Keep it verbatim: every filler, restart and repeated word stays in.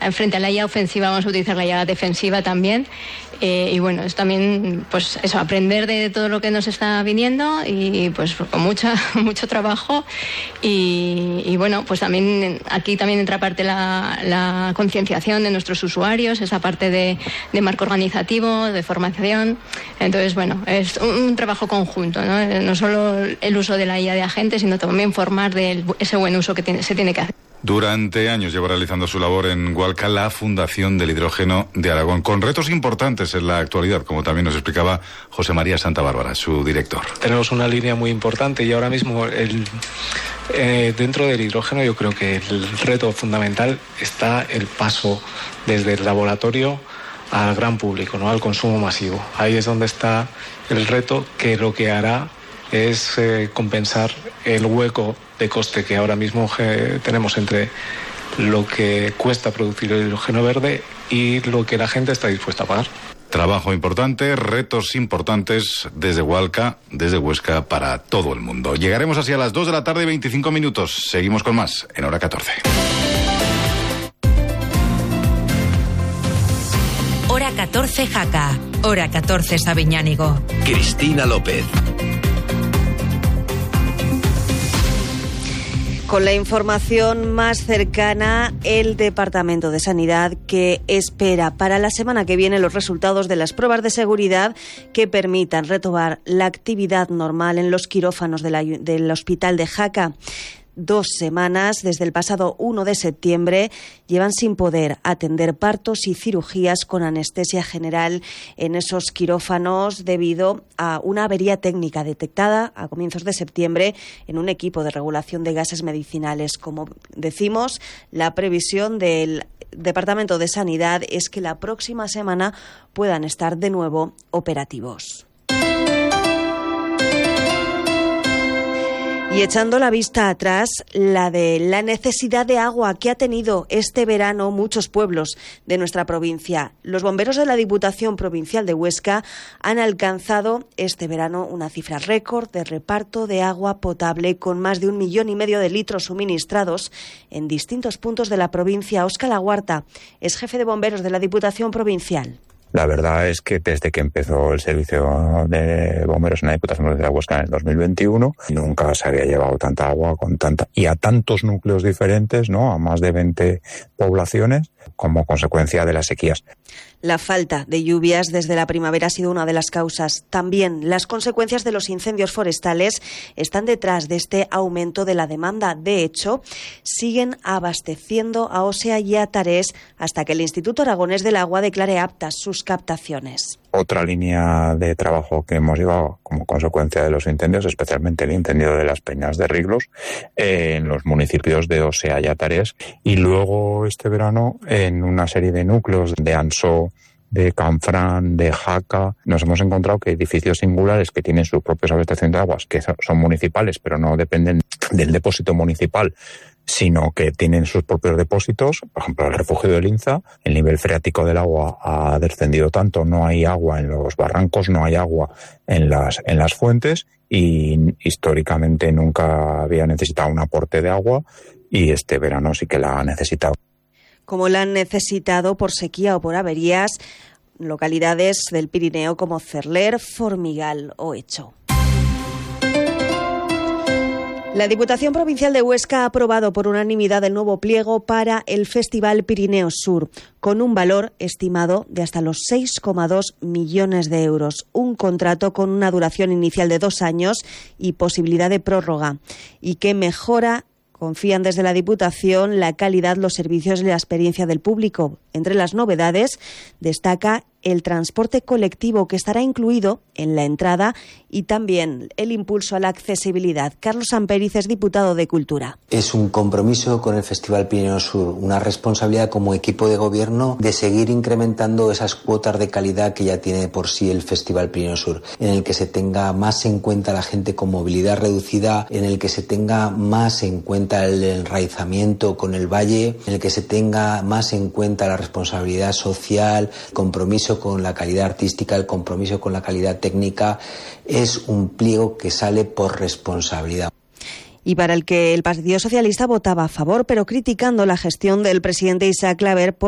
frente a la I A ofensiva vamos a utilizar la I A defensiva también. Eh, y bueno, es también pues eso, aprender de todo lo que nos está viniendo y pues con mucha, mucho trabajo y, y bueno, pues también aquí también entra parte la, la concienciación de nuestros usuarios, esa parte de, de marco organizativo, de formación. Entonces, bueno, es un, un trabajo conjunto, ¿no? No solo el uso de la I A de agentes, sino también formar de ese buen uso que tiene, se tiene que hacer. Durante años lleva realizando su labor en Hualca la Fundación del Hidrógeno de Aragón, con retos importantes en la actualidad, como también nos explicaba José María Santa Bárbara, su director. Tenemos una línea muy importante y ahora mismo el, eh, dentro del hidrógeno yo creo que el reto fundamental está el paso desde el laboratorio al gran público, ¿no? Al consumo masivo. Ahí es donde está el reto, que lo que hará es eh, compensar el hueco de coste que ahora mismo eh, tenemos entre lo que cuesta producir el hidrógeno verde y lo que la gente está dispuesta a pagar. Trabajo importante, retos importantes desde Hualca, desde Huesca, para todo el mundo. Llegaremos así a las dos de la tarde y veinticinco minutos. Seguimos con más en Hora catorce. Hora catorce Jaca. Hora catorce Sabiñánigo. Cristina López. Con la información más cercana, el Departamento de Sanidad, que espera para la semana que viene los resultados de las pruebas de seguridad que permitan retomar la actividad normal en los quirófanos de la, del Hospital de Jaca. Dos semanas, desde el pasado uno de septiembre, llevan sin poder atender partos y cirugías con anestesia general en esos quirófanos debido a una avería técnica detectada a comienzos de septiembre en un equipo de regulación de gases medicinales. Como decimos, la previsión del Departamento de Sanidad es que la próxima semana puedan estar de nuevo operativos. Y echando la vista atrás, la de la necesidad de agua que ha tenido este verano muchos pueblos de nuestra provincia. Los bomberos de la Diputación Provincial de Huesca han alcanzado este verano una cifra récord de reparto de agua potable con más de un millón y medio de litros suministrados en distintos puntos de la provincia. Óscar Laguarta es jefe de bomberos de la Diputación Provincial. La verdad es que desde que empezó el servicio de bomberos en la Diputación de Huesca en el dos mil veintiuno, nunca se había llevado tanta agua con tanta y a tantos núcleos diferentes, ¿no? A más de veinte poblaciones como consecuencia de las sequías. La falta de lluvias desde la primavera ha sido una de las causas. También las consecuencias de los incendios forestales están detrás de este aumento de la demanda. De hecho, siguen abasteciendo a Osea y a Tarés hasta que el Instituto Aragonés del Agua declare aptas sus captaciones. Otra línea de trabajo que hemos llevado como consecuencia de los incendios, especialmente el incendio de las Peñas de Riglos, eh, en los municipios de Osea y Tarés, y luego este verano en una serie de núcleos de Ansó, de Canfrán, de Jaca, nos hemos encontrado que edificios singulares que tienen sus propios abastecimientos de aguas, que son municipales, pero no dependen del depósito municipal, sino que tienen sus propios depósitos. Por ejemplo, el refugio del Inza, el nivel freático del agua ha descendido tanto, no hay agua en los barrancos, no hay agua en las, en las fuentes, y históricamente nunca había necesitado un aporte de agua, y este verano sí que la ha necesitado. Como la han necesitado por sequía o por averías localidades del Pirineo como Cerler, Formigal o Echo. La Diputación Provincial de Huesca ha aprobado por unanimidad el nuevo pliego para el Festival Pirineo Sur, con un valor estimado de hasta los seis coma dos millones de euros. Un contrato con una duración inicial de dos años y posibilidad de prórroga, y que mejora, confían desde la Diputación, la calidad, los servicios y la experiencia del público. Entre las novedades destaca el transporte colectivo, que estará incluido en la entrada, y también el impulso a la accesibilidad. Carlos Amperiz es diputado de Cultura. Es un compromiso con el Festival Pirineo Sur, una responsabilidad como equipo de gobierno de seguir incrementando esas cuotas de calidad que ya tiene por sí el Festival Pirineo Sur, en el que se tenga más en cuenta la gente con movilidad reducida, en el que se tenga más en cuenta el enraizamiento con el valle, en el que se tenga más en cuenta la responsabilidad social, el compromiso con la calidad artística, el compromiso con la calidad técnica. Es un pliego que sale por responsabilidad. Y para el que el Partido Socialista votaba a favor, pero criticando la gestión del presidente Isaac Claver por